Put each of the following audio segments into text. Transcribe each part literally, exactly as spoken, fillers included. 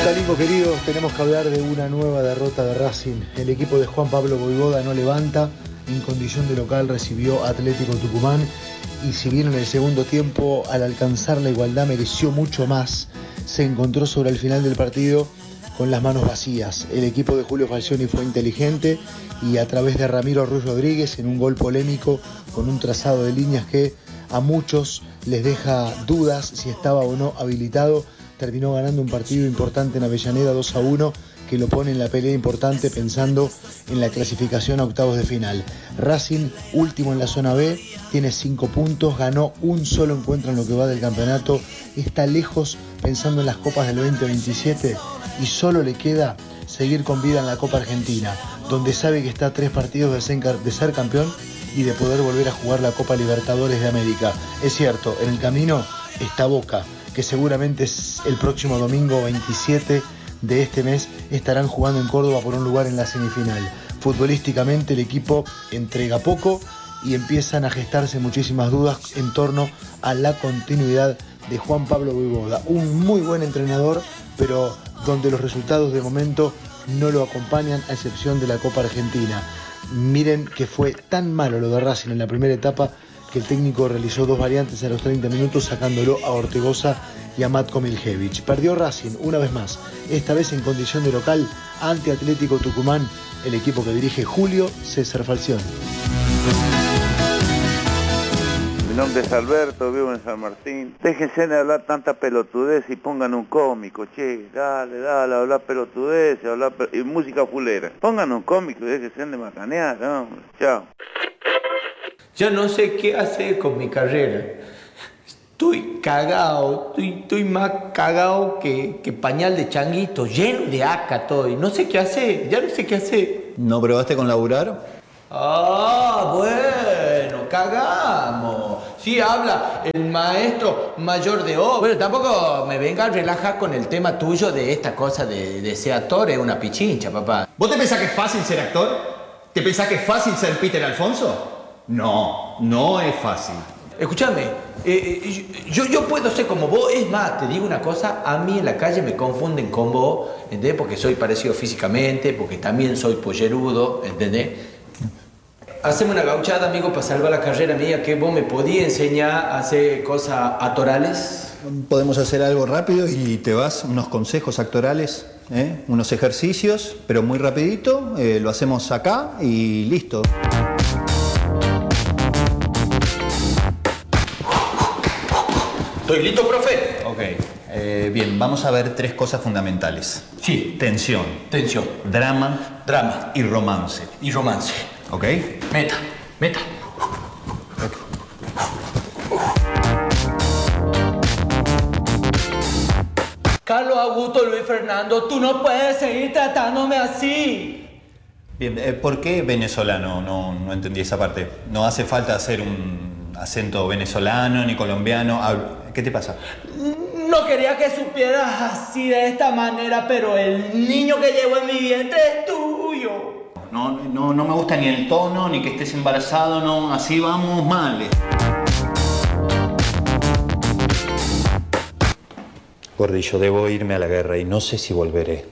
Calimbo querido, tenemos que hablar de una nueva derrota de Racing. El equipo de Juan Pablo Vojvoda no levanta, en condición de local recibió Atlético Tucumán y si bien en el segundo tiempo al alcanzar la igualdad mereció mucho más, se encontró sobre el final del partido con las manos vacías. El equipo de Julio Falcioni fue inteligente y a través de Ramiro Ruiz Rodríguez en un gol polémico con un trazado de líneas que a muchos les deja dudas si estaba o no habilitado, terminó ganando un partido importante en Avellaneda dos a uno que lo pone en la pelea importante pensando en la clasificación a octavos de final. Racing, último en la zona B, tiene cinco puntos, ganó un solo encuentro en lo que va del campeonato, está lejos pensando en las copas del veinte veintisiete y solo le queda seguir con vida en la Copa Argentina, donde sabe que está a tres partidos de ser, de ser campeón y de poder volver a jugar la Copa Libertadores de América. Es cierto, en el camino está Boca, que seguramente es el próximo domingo veintisiete de este mes estarán jugando en Córdoba por un lugar en la semifinal. Futbolísticamente el equipo entrega poco y empiezan a gestarse muchísimas dudas en torno a la continuidad de Juan Pablo Vojvoda, un muy buen entrenador, pero donde los resultados de momento no lo acompañan a excepción de la Copa Argentina. Miren que fue tan malo lo de Racing en la primera etapa que el técnico realizó dos variantes a los treinta minutos sacándolo a Ortegoza y a Matko Miljevic. Perdió Racing una vez más, esta vez en condición de local ante Atlético Tucumán, el equipo que dirige Julio César Falcioni. Mi nombre es Alberto, vivo en San Martín. Déjense de hablar tanta pelotudez y pongan un cómico, che, dale, dale, hablar pelotudez, hablar pel... y música fulera. Pongan un cómico y déjense de macanear, ¿no? Chao. Yo no sé qué hacer con mi carrera. Estoy cagado, estoy, estoy más cagado que, que pañal de changuito, lleno de aca todo. Y no sé qué hacer, ya no sé qué hacer. ¿No probaste con laburar? Ah, bueno, cagamos. Sí, habla el maestro mayor de obra. Bueno, tampoco me venga a relajar con el tema tuyo de esta cosa de, de ser actor, es una pichincha, papá. ¿Vos te pensás que es fácil ser actor? ¿Te pensás que es fácil ser Peter Alfonso? No, no es fácil. Escúchame, eh, yo, yo puedo ser como vos, es más, te digo una cosa, a mí en la calle me confunden con vos, ¿entendés? Porque soy parecido físicamente, porque también soy pollerudo, ¿entendés? Haceme una gauchada, amigo, para salvar la carrera mía, que vos me podías enseñar a hacer cosas actorales. Podemos hacer algo rápido y te vas, unos consejos actorales, ¿eh? Unos ejercicios, pero muy rapidito, eh, lo hacemos acá y listo. ¿Estoy listo, profe? Ok, eh, bien, vamos a ver tres cosas fundamentales. Sí. Tensión. Tensión. Drama. Drama. Y romance. Y romance. Ok. Meta, meta. Carlos Augusto, Luis Fernando, tú no puedes seguir tratándome así. Bien, eh, ¿por qué venezolano? No, no entendí esa parte. No hace falta hacer un acento venezolano ni colombiano. ¿Qué te pasa? No quería que supieras así de esta manera, pero el niño que llevo en mi vientre es tuyo. No, no, no me gusta ni el tono, ni que estés embarazado, no, así vamos mal. Gordillo, debo irme a la guerra y no sé si volveré.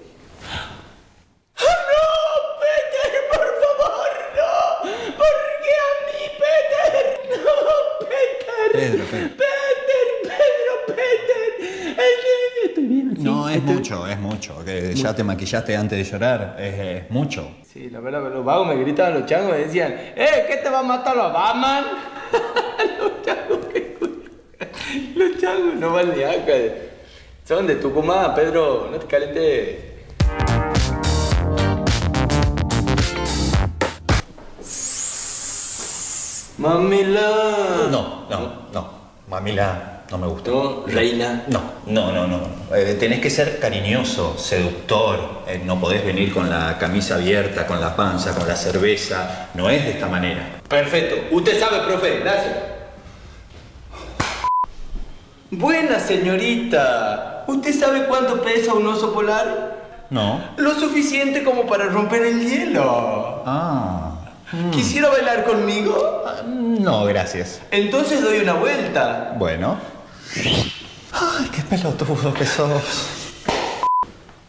¡No, Peter, por favor, no! ¿Por qué a mí, Peter? ¡No, Peter! Pedro, Pedro. ¡Peter, Pedro, Peter! Estoy bien así. No, es Estoy... mucho, es mucho. Que ya te maquillaste antes de llorar, es, es mucho. Sí, la verdad, los vagos me gritaban, los changos me decían, ¡eh, qué te va a matar los Batman! Los changos que... Los changos no van ni acá. Son de Tucumán, Pedro, no te calentes. Mamila. No, no, no. Mamila no me gusta. No, reina. No, no, no, no. Eh, tenés que ser cariñoso, seductor. Eh, no podés venir con la camisa abierta, con la panza, con la cerveza. No es de esta manera. Perfecto. Usted sabe, profe. Gracias. Buena señorita. ¿Usted sabe cuánto pesa un oso polar? No. Lo suficiente como para romper el hielo. Ah. Mm. ¿Quisiera bailar conmigo? No, gracias. Entonces doy una vuelta. Bueno. Ay, qué pelotudo que sos.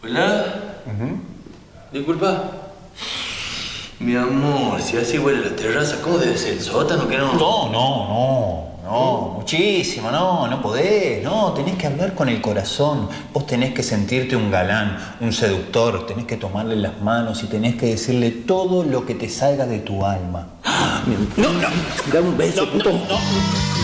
¿Hola? Uh-huh. Disculpa. Mi amor, si así huele la terraza, ¿cómo debe ser el sótano que no? No, no, no, no, muchísimo, no, no podés, no, tenés que hablar con el corazón, vos tenés que sentirte un galán, un seductor, tenés que tomarle las manos y tenés que decirle todo lo que te salga de tu alma. No, no, dame un beso, no, puto. no, no.